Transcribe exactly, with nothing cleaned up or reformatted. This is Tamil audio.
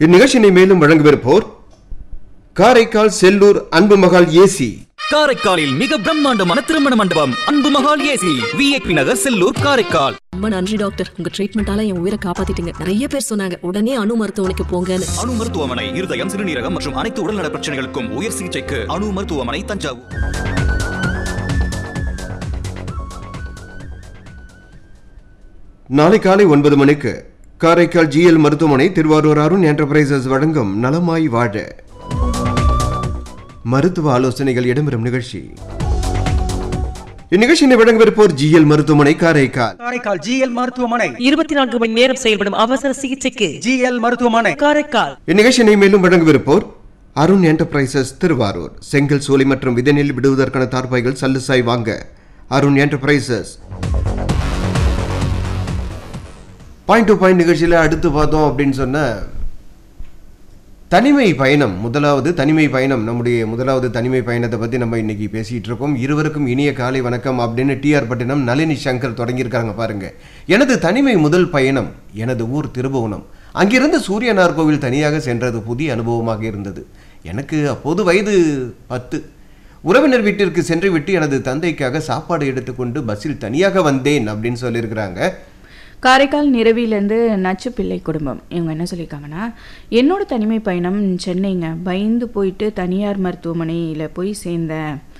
இந்நிகழ்ச்சியை மேலும் வழங்கவிருப்போர் காரைக்கால் செல்லூர் அன்பு மகால் ஏசி. காரைக்காலில் மிக பிரம்மாண்டமான திருமண மண்டபம் அன்பு மகால் ஏசி, விஐபி நகர், செல்லூர், காரைக்கால். ரொம்ப நன்றி டாக்டர், உங்க ட்ரீட்மெண்டால என் உயிரை காப்பாத்திட்டீங்க. நிறைய பேர் சொன்னாங்க உடனே அணு மருத்துவமனைக்கு போங்கன்னு. அணு மருத்துவமனை இருதயம், சிறுநீரகம் மற்றும் அனைத்து உடல்நல பிரச்சனைகளுக்கும் உயர் சிகிச்சைக்கு அணு மருத்துவமனை, தஞ்சாவூர். நாளை காலை ஒன்பது மணிக்கு காரைக்கால் ஜிஎல் மருத்துவமனை, திருவாரூர் அருண் என்டர்பிரைசஸ் வழங்கும் நலமாய் வாழ மருத்துவ ஆலோசனைகள் இடம்பெறும் நிகழ்ச்சி. இந்நிகழ்ச்சியை வழங்கவிருப்போர் ஜிஎல் மருத்துவமனை, காரைக்கால். காரைக்கால் ஜிஎல் மருத்துவமனை இருபத்தி நான்கு மணி நேரம் செயல்படும் அவசர சிகிச்சைக்கு ஜிஎல் மருத்துவமனை, காரைக்கால். இந்நிகழ்ச்சியை மேலும் வழங்கவிருப்போர் அருண் என்டர்பிரைசஸ், திருவாரூர். செங்கல், சோலை மற்றும் விதைநெல் விடுவதற்கான தார்பாய்கள் சல்லுசாய் வாங்க Arun enterprises. Point to point நிகழ்ச்சியில் அடுத்து பார்த்தோம் அப்படின்னு சொன்ன தனிமை பயணம், முதலாவது தனிமை பயணம். நம்முடைய முதலாவது தனிமை பயணத்தை பற்றி நம்ம இன்னைக்கு பேசிகிட்டு இருக்கோம். இருவருக்கும் இனிய காலை வணக்கம் அப்படின்னு டிஆர் பட்டினம் நளினி சங்கர் தொடங்கியிருக்காங்க பாருங்க. எனது தனிமை முதல் பயணம் எனது ஊர் திருபுவனம். அங்கிருந்து சூரியனார் கோவில் தனியாக சென்றது புதிய அனுபவமாக இருந்தது. எனக்கு அப்போது வயது பத்து. உறவினர் வீட்டிற்கு சென்று விட்டு எனது தந்தைக்காக சாப்பாடு எடுத்துக்கொண்டு பஸ்ஸில் தனியாக வந்தேன் அப்படின்னு சொல்லியிருக்கிறாங்க. காரைக்கால் நிறவிலேருந்து நச்சு பிள்ளை குடும்பம் இவங்க என்ன சொல்லியிருக்காங்கன்னா, என்னோட தனிமை பயணம் சென்னைங்க. பயந்து போயிட்டு தனியார் மருத்துவமனையில் போய் சேர்ந்தேன்.